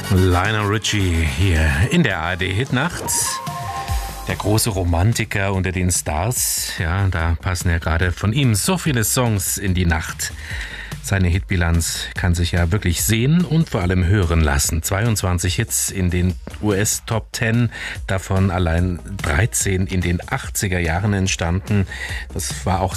Lionel Richie hier in der ARD-Hitnacht. Der große Romantiker unter den Stars. Ja, da passen ja gerade von ihm so viele Songs in die Nacht. Seine Hitbilanz kann sich ja wirklich sehen und vor allem hören lassen. 22 Hits in den US Top 10, davon allein 13 in den 80er Jahren entstanden. Das war auch